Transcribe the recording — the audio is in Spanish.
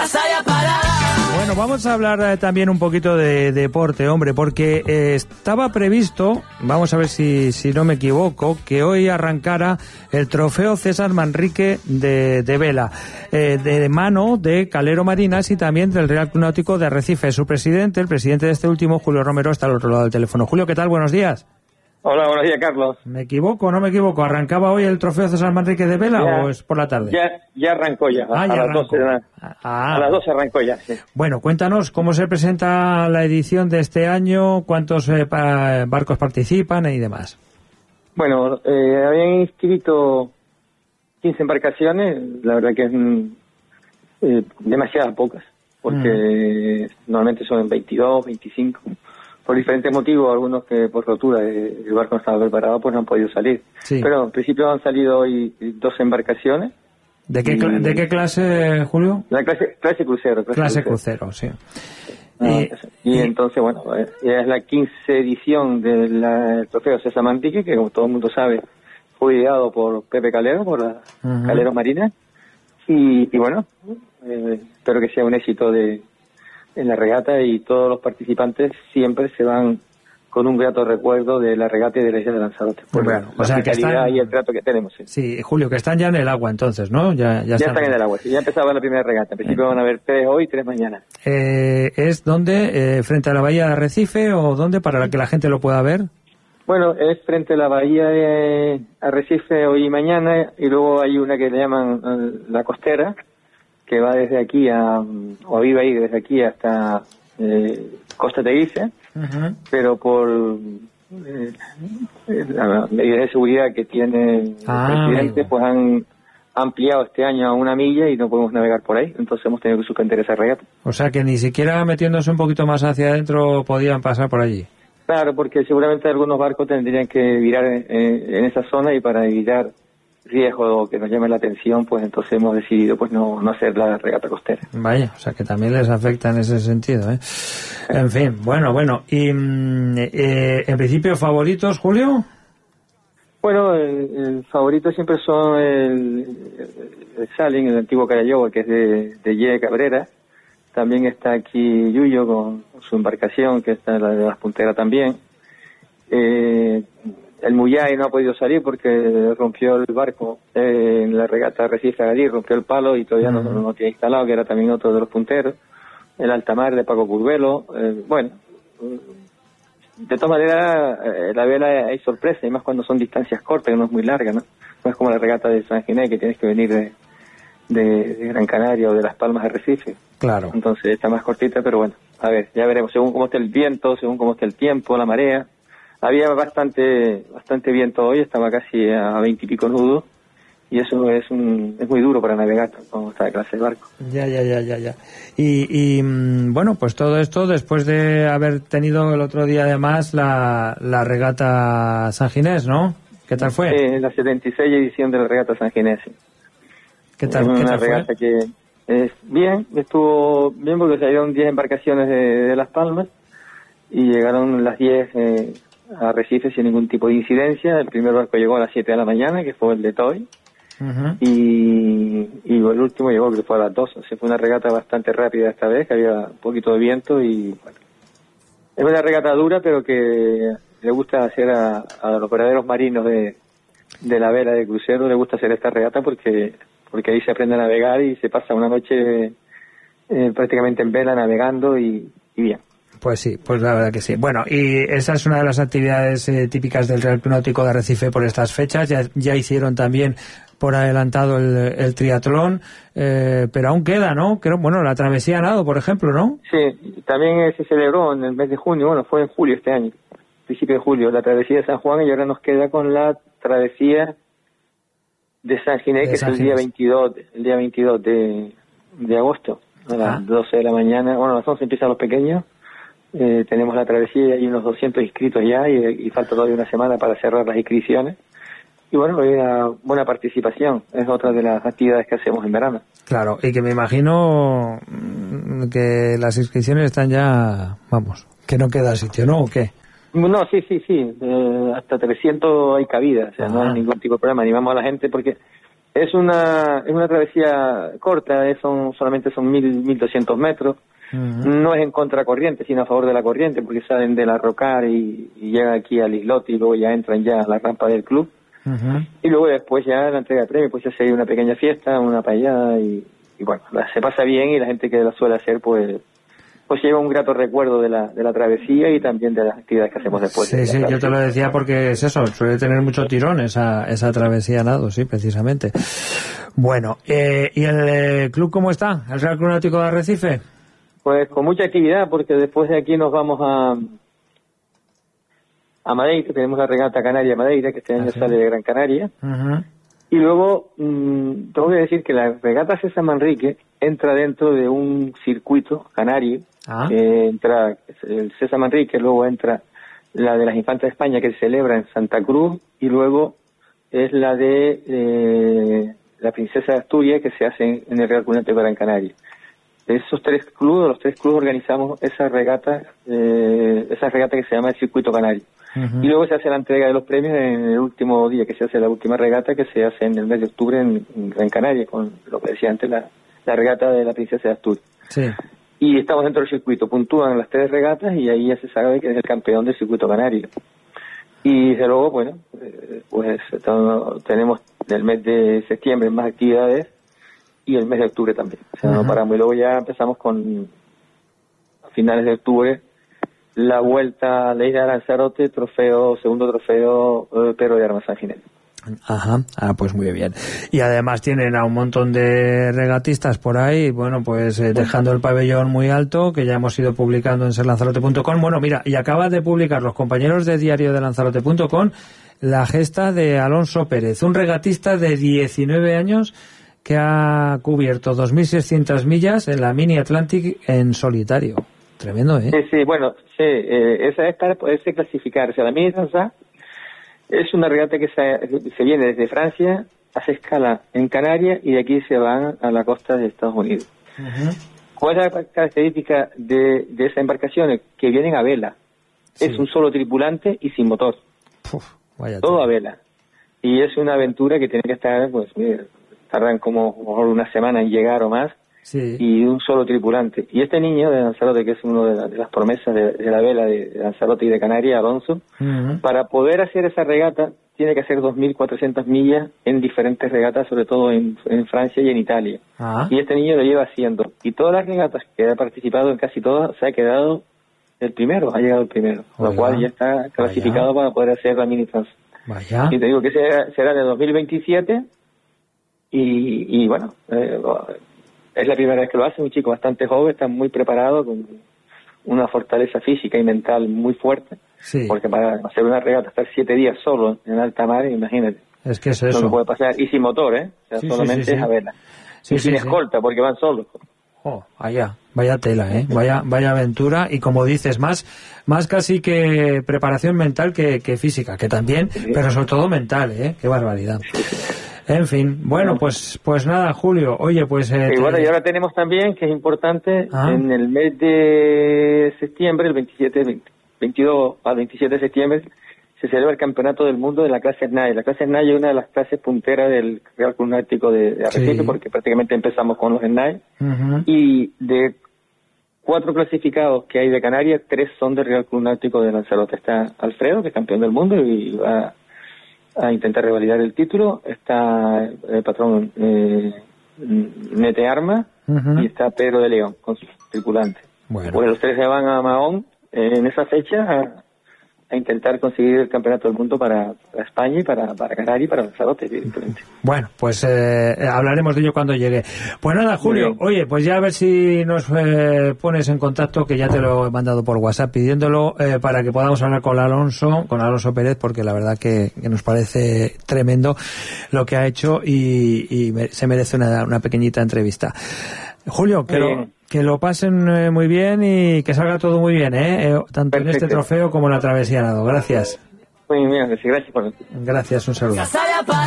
casa ya parada. Bueno, vamos a hablar también un poquito de deporte, hombre, porque estaba previsto, vamos a ver si no me equivoco, que hoy arrancara el trofeo César Manrique de vela, de mano de Calero Marinas y también del Real Club Náutico de Arrecife. Su presidente, el presidente de este último, Julio Romero, está al otro lado del teléfono. Julio, ¿qué tal? Buenos días. Hola, buenos días, Carlos. ¿Me equivoco o no me equivoco? ¿Arrancaba hoy el trofeo César Manrique de vela o es por la tarde? Ya arrancó ya. A las 12 a las 12 arrancó ya, sí. Bueno, cuéntanos cómo se presenta la edición de este año, cuántos barcos participan y demás. Bueno, habían inscrito 15 embarcaciones, la verdad que es demasiadas pocas, porque normalmente son 22, 25. Por diferentes motivos, algunos que por rotura el barco no estaba preparado, pues no han podido salir. Sí. Pero en principio han salido hoy 12 embarcaciones. ¿De qué clase, Julio? La clase crucero. Clase crucero, sí. Y entonces, bueno, ya es la 15 edición del trofeo César Manrique, que como todo el mundo sabe, fue ideado por Pepe Calero, por la Calero Marina. Y bueno, espero que sea un éxito en la regata, y todos los participantes siempre se van con un grato recuerdo de la regata y de la isla de Lanzarote. Pues bueno, o sea, que están, y el trato que tenemos. Sí, Julio, que están ya en el agua entonces, ¿no? Ya están en el agua, sí, ya empezaba la primera regata. En principio van a haber 3 hoy y 3 mañana. ¿Es dónde? ¿Frente a la bahía de Arrecife o dónde, para que la gente lo pueda ver? Bueno, es frente a la bahía de Arrecife hoy y mañana, y luego hay una que le llaman la costera, que va desde aquí o vive ahí desde aquí hasta Costa Teguise, pero por la medida de seguridad que tiene el presidente, pues han ampliado este año a 1 milla y no podemos navegar por ahí, entonces hemos tenido que suspender esa regata. O sea que ni siquiera metiéndose un poquito más hacia adentro podían pasar por allí. Claro, porque seguramente algunos barcos tendrían que virar en esa zona, y para evitar riesgo que nos llame la atención, pues entonces hemos decidido pues no hacer la regata costera. Vaya, o sea que también les afecta en ese sentido, ¿eh? En fin, bueno. Y en principio, ¿favoritos, Julio? Bueno, el favorito siempre son el Salin, el antiguo Carayobo, que es de Ye Cabrera. También está aquí Yuyo con su embarcación, que está en la de las Punteras también. El Muyay no ha podido salir porque rompió el barco en la regata Recife Agadí, rompió el palo y todavía no tiene instalado, que era también otro de los punteros. El Altamar de Paco Curvelo. Bueno, de todas maneras, la vela hay sorpresa, y más cuando son distancias cortas, que no es muy larga, ¿no? No es como la regata de San Ginés, que tienes que venir de Gran Canaria o de Las Palmas a Recife. Claro. Entonces está más cortita, pero bueno, a ver, ya veremos, según cómo esté el viento, según cómo esté el tiempo, la marea. Había bastante viento hoy, estaba casi a 20 y pico nudos, y eso es muy duro para navegar con esta clase de barco. Ya. Y bueno, pues todo esto después de haber tenido el otro día además la regata San Ginés, ¿no? ¿Qué tal fue? La 76 edición de la regata San Ginés. ¿Qué tal regata fue? Que estuvo bien, porque salieron 10 embarcaciones de Las Palmas y llegaron las 10 a Recife sin ningún tipo de incidencia. El primer barco llegó a las 7 de la mañana, que fue el de Toy, y el último llegó, que fue a las 2. O sea, fue una regata bastante rápida esta vez, que había un poquito de viento, y bueno, es una regata dura, pero que le gusta hacer a los verdaderos marinos de la vela de crucero, le gusta hacer esta regata porque ahí se aprende a navegar y se pasa una noche prácticamente en vela navegando y bien. Pues sí, pues la verdad que sí. Bueno, y esa es una de las actividades típicas del Real Club Náutico de Arrecife por estas fechas. Ya hicieron también por adelantado el triatlón, pero aún queda, ¿no? Creo, bueno, la travesía nado, por ejemplo, ¿no? Sí, también se celebró en el mes de junio, bueno, fue en julio este año, principio de julio, la travesía de San Juan, y ahora nos queda con la travesía de San Ginés, que es el día 22 de agosto, a las 12 de la mañana. Bueno, a las 11 empiezan los pequeños. Tenemos la travesía y unos 200 inscritos ya, y falta todavía una semana para cerrar las inscripciones. Y bueno, hay una buena participación, es otra de las actividades que hacemos en verano. Claro, y que me imagino que las inscripciones están ya, vamos, que no queda sitio, ¿no? ¿O qué? No, sí, hasta 300 hay cabida, o sea, no hay ningún tipo de problema. Animamos a la gente porque Es una travesía corta, solamente son 1.200 metros. No es en contracorriente, sino a favor de la corriente, porque salen del Arrocar y llegan aquí al islote y luego ya entran ya a la rampa del club. Y luego después ya la entrega de premios, pues ya se hay una pequeña fiesta, una paellada y bueno, se pasa bien y la gente que la suele hacer pues lleva un grato recuerdo de la travesía y también de las actividades que hacemos después. Sí, yo te lo decía porque es eso, suele tener mucho tirón esa travesía a nado, sí, precisamente. Bueno, ¿y el club cómo está? ¿El Real Club Náutico de Arrecife? Pues con mucha actividad, porque después de aquí nos vamos a Madeira, tenemos la regata Canaria Madeira, que este año sale de Gran Canaria. Y luego, tengo que decir que la regata César Manrique entra dentro de un circuito canario, que entra el César Manrique, luego entra la de las Infantas de España, que se celebra en Santa Cruz, y luego es la de la Princesa de Asturias, que se hace en el Real Club Náutico de Gran Canaria. De esos tres clubes, los tres clubes organizamos esa regata que se llama el Circuito Canario. Y luego se hace la entrega de los premios en el último día, que se hace la última regata, que se hace en el mes de octubre en Gran Canaria, con lo que decía antes, la regata de la Princesa de Asturias. Sí. Y estamos dentro del circuito, puntúan las tres regatas y ahí ya se sabe que es el campeón del Circuito Canario. Y desde luego, bueno, pues tenemos el mes de septiembre más actividades y el mes de octubre también. O sea, no paramos. Y luego ya empezamos a finales de octubre, la vuelta a la isla de Lanzarote, segundo trofeo Perro de Armas San Ginés. Pues muy bien. Y además tienen a un montón de regatistas por ahí, bueno, pues dejando el pabellón muy alto, que ya hemos ido publicando en serlanzarote.com. Bueno, mira, y acaba de publicar los compañeros de diario de Lanzarote.com la gesta de Alonso Pérez, un regatista de 19 años que ha cubierto 2.600 millas en la Mini Atlantic en solitario. Tremendo, ¿eh? Sí, bueno, esa es para poderse clasificar. O sea, la Mini Atlantic es una regata que se viene desde Francia, hace escala en Canarias y de aquí se van a la costa de Estados Unidos. ¿Cuál es la característica de esa embarcación? Que vienen a vela. Sí. Es un solo tripulante y sin motor. Todo a vela. Y es una aventura que tiene que estar, pues, tardan como una semana en llegar o más. Sí. Y un solo tripulante. Y este niño de Lanzarote, que es uno de las promesas de la vela de Lanzarote y de Canarias, Alonso, para poder hacer esa regata tiene que hacer 2.400 millas en diferentes regatas, sobre todo en Francia y en Italia. Y este niño lo lleva haciendo. Y todas las regatas que ha participado, en casi todas, se ha quedado ha llegado el primero. Lo cual ya está clasificado para poder hacer la Mini Trans. Y te digo que será de 2027 y bueno, es la primera vez que lo hace, un chico bastante joven, está muy preparado, con una fortaleza física y mental muy fuerte, porque para hacer una regata, estar 7 días solo en alta mar, imagínate. Es que es eso. No puede pasar, y sin motor, o sea, solamente es a vela. Y sin escolta, porque van solos. Vaya tela, vaya aventura, y como dices, más casi que preparación mental que física, que también, pero sobre todo mental, qué barbaridad. En fin, bueno, pues nada, Julio, oye, pues... y bueno, y ahora tenemos también, que es importante, en el mes de septiembre, el 22 al 27 de septiembre, se celebra el Campeonato del Mundo de la clase SNAI. La clase SNAI es una de las clases punteras del Real Club Náutico de Arrecife, porque prácticamente empezamos con los SNAI, y de 4 clasificados que hay de Canarias, 3 son del Real Club Náutico de Lanzarote. Está Alfredo, que es campeón del mundo y va a intentar revalidar el título, está el patrón Mete Arma, y está Pedro de León con sus tripulantes. Bueno. Pues los 3 se van a Mahón en esa fecha a intentar conseguir el campeonato del mundo para España y para Canarias y para Lanzarote, evidentemente. Bueno, pues hablaremos de ello cuando llegue. Pues nada, Julio, oye, pues ya a ver si nos pones en contacto, que ya te lo he mandado por WhatsApp pidiéndolo, para que podamos hablar con Alonso Pérez, porque la verdad que nos parece tremendo lo que ha hecho y se merece una pequeñita entrevista. Julio, que lo pasen muy bien y que salga todo muy bien, tanto Perfecto. En este trofeo como en la travesía nado. Gracias. Muy bien, gracias por... Gracias, un saludo.